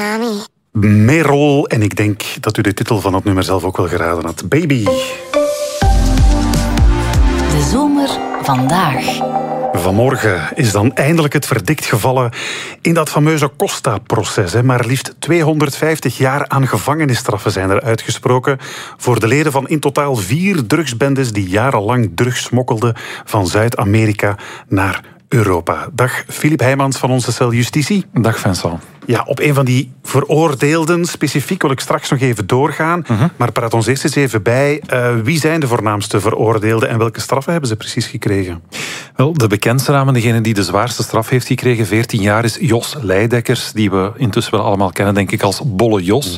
Mami. Merel, en ik denk dat u de titel van het nummer zelf ook wel geraden had. Baby. De zomer vandaag. Vanmorgen is dan eindelijk het verdict gevallen in dat fameuze Costa-proces. Maar liefst 250 jaar aan gevangenisstraffen zijn er uitgesproken voor de leden van in totaal 4 drugsbendes die jarenlang drugs smokkelden van Zuid-Amerika naar Europa. Dag Filip Heijmans van onze cel Justitie. Dag Vincent. Ja, op een van die veroordeelden specifiek wil ik straks nog even doorgaan. Maar praat ons eerst eens even bij. Wie zijn de voornaamste veroordeelden en welke straffen hebben ze precies gekregen? Wel, de bekendste naam en degene die de zwaarste straf heeft gekregen, 14 jaar, is Jos Leidekkers, die we intussen wel allemaal kennen, denk ik, als Bolle Jos.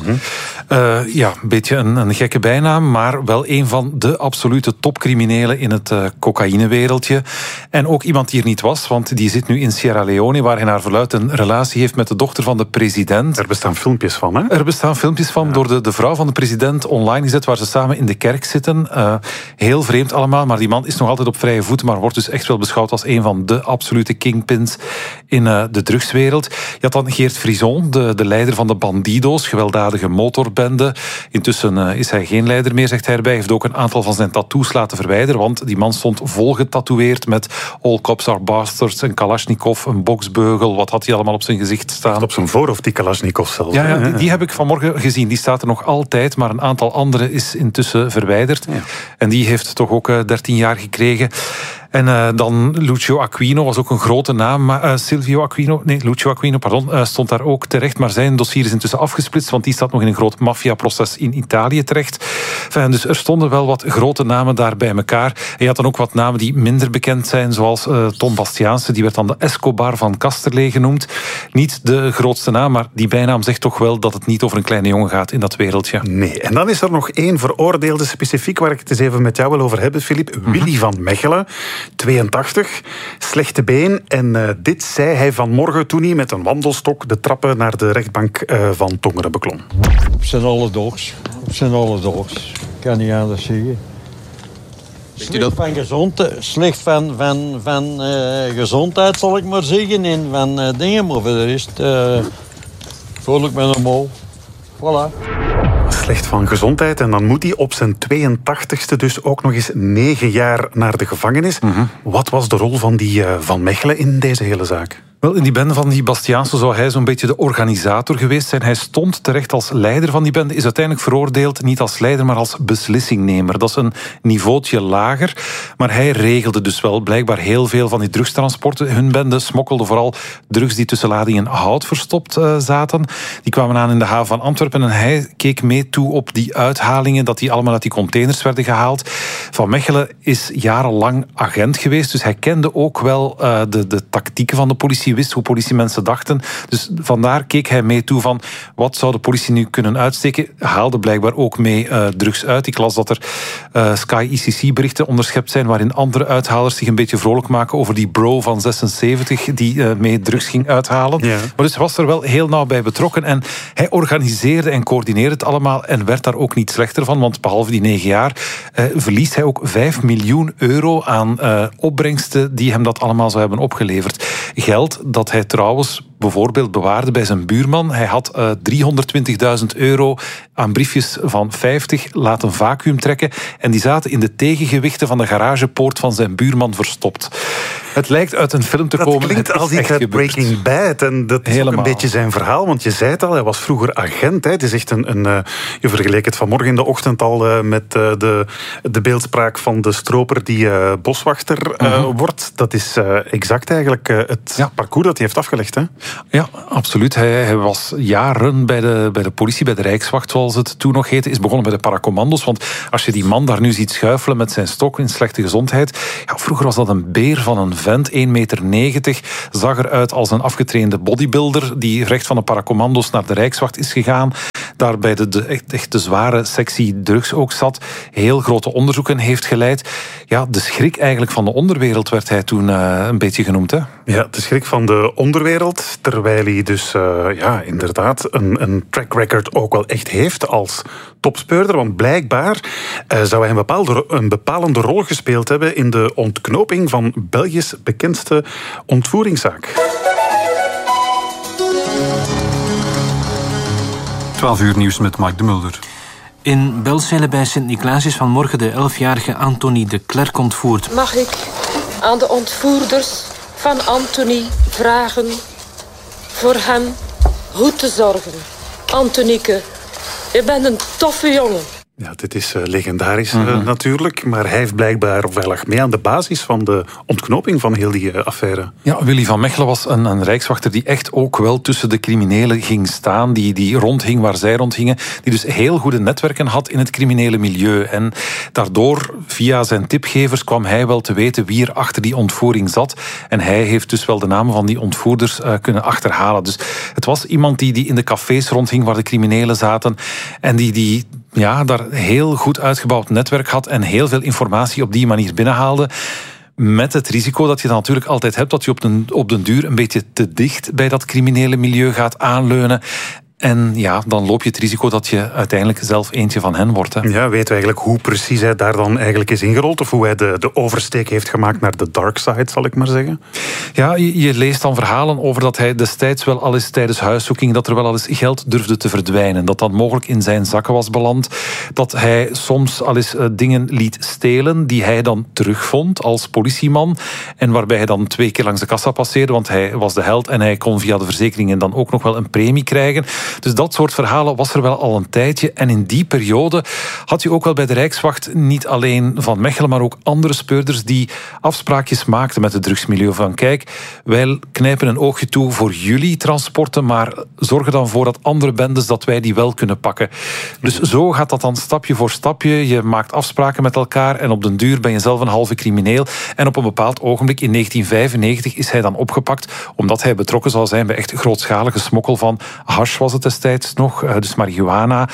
Een beetje een gekke bijnaam, maar wel een van de absolute topcriminelen in het cocaïnewereldje. En ook iemand die er niet was, want die zit nu in Sierra Leone, waar hij naar verluidt een relatie heeft met de dochter van de president. Er bestaan filmpjes van, hè? Er bestaan filmpjes van, door de vrouw van de president online gezet, waar ze samen in de kerk zitten. Heel vreemd allemaal, maar die man is nog altijd op vrije voeten, maar wordt dus echt wel beschouwd als een van de absolute kingpins in de drugswereld. Je had dan Geert Frison, de leider van de Bandido's, gewelddadige motorbende. Intussen is hij geen leider meer, zegt hij erbij. Hij heeft ook een aantal van zijn tattoos laten verwijderen, want die man stond vol getatoeëerd met All Cops Are Bastards, een Kalashnikov, een boksbeugel. Wat had hij allemaal op zijn gezicht staan? Op zijn voorhoofd, die Kalashnikov zelf. Ja, die heb ik vanmorgen gezien. Die staat er nog altijd, maar een aantal andere is intussen verwijderd. Ja. En die heeft toch ook 13 jaar gekregen. En dan Lucio Aquino was ook een grote naam. Maar Lucio Aquino, stond daar ook terecht. Maar zijn dossier is intussen afgesplitst, want die staat nog in een groot maffiaproces in Italië terecht. Enfin, dus er stonden wel wat grote namen daar bij elkaar. En je had dan ook wat namen die minder bekend zijn, zoals Tom Bastiaanse. Die werd dan de Escobar van Kasterlee genoemd. Niet de grootste naam, maar die bijnaam zegt toch wel dat het niet over een kleine jongen gaat in dat wereldje. Nee, en dan is er nog één veroordeelde specifiek waar ik het eens even met jou wil over hebben, Filip. Willy van Mechelen. 82, slechte been. En dit zei hij vanmorgen toen hij met een wandelstok de trappen naar de rechtbank van Tongeren beklom. Op zijn alledaags. Ik kan niet anders zeggen. Slecht van gezondheid, zal ik maar zeggen. En van dingen, maar voor de rest voel ik me normaal. Voilà. Slecht van gezondheid en dan moet hij op zijn 82ste dus ook nog eens 9 jaar naar de gevangenis. Wat was de rol van die Van Mechelen in deze hele zaak? Wel, in die bende van die Bastiaanse zou hij zo'n beetje de organisator geweest zijn. Hij stond terecht als leider van die bende, is uiteindelijk veroordeeld niet als leider, maar als beslissingnemer. Dat is een niveautje lager, maar hij regelde dus wel blijkbaar heel veel van die drugstransporten. Hun bende smokkelde vooral drugs die tussen ladingen hout verstopt zaten. Die kwamen aan in de haven van Antwerpen en hij keek mee toe op die uithalingen, dat die allemaal uit die containers werden gehaald. Van Mechelen is jarenlang agent geweest, dus hij kende ook wel de tactieken van de politie, wist hoe politiemensen dachten. Dus vandaar keek hij mee toe van wat zou de politie nu kunnen uitsteken. Haalde blijkbaar ook mee drugs uit. Ik las dat er Sky ICC-berichten onderschept zijn waarin andere uithalers zich een beetje vrolijk maken over die bro van 76 die mee drugs ging uithalen. Ja. Maar dus was er wel heel nauw bij betrokken en hij organiseerde en coördineerde het allemaal en werd daar ook niet slechter van, want behalve die 9 jaar verliest hij ook 5 miljoen euro aan opbrengsten die hem dat allemaal zou hebben opgeleverd. Geld dat hij trouwens bijvoorbeeld bewaarde bij zijn buurman. Hij had 320.000 euro aan briefjes van 50 laten vacuüm trekken en die zaten in de tegengewichten van de garagepoort van zijn buurman verstopt. Het lijkt uit een film te komen. Dat klinkt als iets uit Breaking Bad en dat is ook een beetje zijn verhaal, want je zei het al, hij was vroeger agent. Hè. Het is echt je vergeleek het vanmorgen in de ochtend al met de beeldspraak van de stroper die boswachter wordt. Dat is exact eigenlijk het parcours dat hij heeft afgelegd. Hè? Ja, absoluut. Hij was jaren bij de politie, bij de Rijkswacht, zoals het toen nog heette. Is begonnen bij de paracommando's. Want als je die man daar nu ziet schuifelen met zijn stok in slechte gezondheid. Ja, vroeger was dat een beer van een vent, 1,90 meter. Zag eruit als een afgetrainde bodybuilder die recht van de paracommando's naar de Rijkswacht is gegaan. Daar bij de zware sectie drugs ook zat. Heel grote onderzoeken heeft geleid. Ja, de schrik eigenlijk van de onderwereld werd hij toen een beetje genoemd. Hè? Ja, de schrik van de onderwereld. Terwijl hij dus inderdaad een track record ook wel echt heeft als topspeurder. Want blijkbaar zou hij een bepalende rol gespeeld hebben in de ontknoping van Belgisch bekendste ontvoeringszaak. 12 uur nieuws met Mike de Mulder. In Belzijlen bij Sint-Niklaas is vanmorgen de 11-jarige Anthony de Klerk ontvoerd. Mag ik aan de ontvoerders van Anthony vragen voor hem goed te zorgen? Anthonieke, je bent een toffe jongen. Ja, dit is legendarisch natuurlijk, maar hij heeft blijkbaar, of hij lag mee aan de basis van de ontknoping van heel die affaire. Ja, Willy van Mechelen was een rijkswachter die echt ook wel tussen de criminelen ging staan, die rondhing waar zij rondhingen, die dus heel goede netwerken had in het criminele milieu. En daardoor, via zijn tipgevers, kwam hij wel te weten wie er achter die ontvoering zat. En hij heeft dus wel de namen van die ontvoerders kunnen achterhalen. Dus het was iemand die in de cafés rondhing waar de criminelen zaten en die daar heel goed uitgebouwd netwerk had en heel veel informatie op die manier binnenhaalde. Met het risico dat je dan natuurlijk altijd hebt dat je op den duur een beetje te dicht bij dat criminele milieu gaat aanleunen. En ja, dan loop je het risico dat je uiteindelijk zelf eentje van hen wordt. Hè. Ja, weten we eigenlijk hoe precies hij daar dan eigenlijk is ingerold? Of hoe hij de oversteek heeft gemaakt naar de dark side, zal ik maar zeggen? Ja, je leest dan verhalen over dat hij destijds wel al eens tijdens huiszoeking, dat er wel al eens geld durfde te verdwijnen. Dat dat mogelijk in zijn zakken was beland. Dat hij soms al eens dingen liet stelen die hij dan terugvond als politieman. En waarbij hij dan 2 keer langs de kassa passeerde, want hij was de held en hij kon via de verzekeringen dan ook nog wel een premie krijgen. Dus dat soort verhalen was er wel al een tijdje. En in die periode had je ook wel bij de Rijkswacht niet alleen Van Mechelen, maar ook andere speurders die afspraakjes maakten met het drugsmilieu. Van kijk, wij knijpen een oogje toe voor jullie transporten, maar zorgen dan voor dat andere bendes dat wij die wel kunnen pakken. Dus zo gaat dat dan stapje voor stapje. Je maakt afspraken met elkaar en op den duur ben je zelf een halve crimineel. En op een bepaald ogenblik, in 1995, is hij dan opgepakt omdat hij betrokken zou zijn bij echt grootschalige smokkel van hash was het destijds nog, dus marihuana.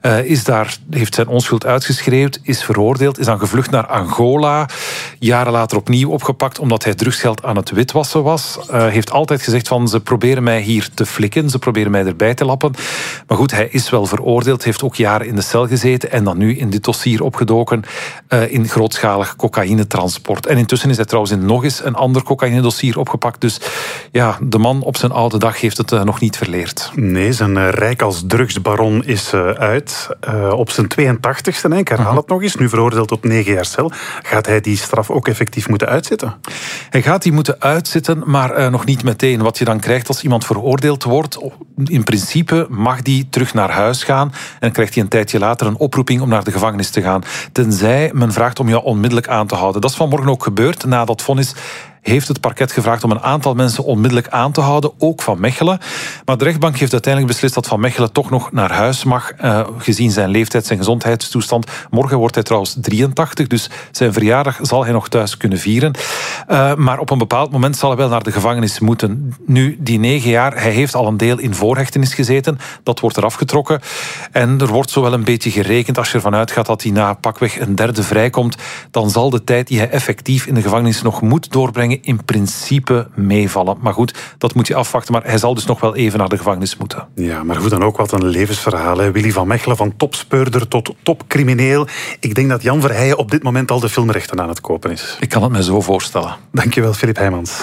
Heeft zijn onschuld uitgeschreeuwd, is veroordeeld, is dan gevlucht naar Angola. Jaren later opnieuw opgepakt omdat hij drugsgeld aan het witwassen was. Heeft altijd gezegd van ze proberen mij hier te flikken, ze proberen mij erbij te lappen. Maar goed, hij is wel veroordeeld, heeft ook jaren in de cel gezeten en dan nu in dit dossier opgedoken in grootschalig cocaïnetransport. En intussen is hij trouwens in nog eens een ander cocaïnedossier opgepakt. Dus ja, de man op zijn oude dag heeft het nog niet verleerd. Nee, zijn rijk als drugsbaron is uit. Op zijn 82e, ik herhaal het nog eens, nu veroordeeld tot 9 jaar cel. Gaat hij die straf ook effectief moeten uitzitten? Hij gaat die moeten uitzitten, maar nog niet meteen. Wat je dan krijgt als iemand veroordeeld wordt, in principe mag die terug naar huis gaan en dan krijgt hij een tijdje later een oproeping om naar de gevangenis te gaan. Tenzij men vraagt om jou onmiddellijk aan te houden. Dat is vanmorgen ook gebeurd. Na dat vonnis heeft het parket gevraagd om een aantal mensen onmiddellijk aan te houden, ook Van Mechelen. Maar de rechtbank heeft uiteindelijk beslist dat Van Mechelen toch nog naar huis mag, gezien zijn leeftijd, zijn gezondheidstoestand. Morgen wordt hij trouwens 83, dus zijn verjaardag zal hij nog thuis kunnen vieren. Maar op een bepaald moment zal hij wel naar de gevangenis moeten. Nu, die 9 jaar, hij heeft al een deel in voorhechtenis gezeten. Dat wordt eraf getrokken. En er wordt zo wel een beetje gerekend, als je ervan uitgaat dat hij na pakweg een derde vrijkomt, dan zal de tijd die hij effectief in de gevangenis nog moet doorbrengen in principe meevallen. Maar goed, dat moet je afwachten. Maar hij zal dus nog wel even naar de gevangenis moeten. Ja, maar goed, dan ook wat een levensverhaal. Hè. Willy van Mechelen, van topspeurder tot topcrimineel. Ik denk dat Jan Verheijen op dit moment al de filmrechten aan het kopen is. Ik kan het me zo voorstellen. Dankjewel, Filip Heijmans.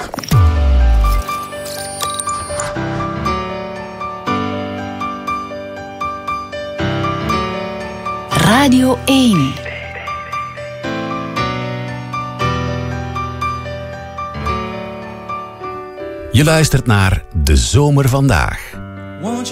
Radio 1. Je luistert naar De Zomer Vandaag.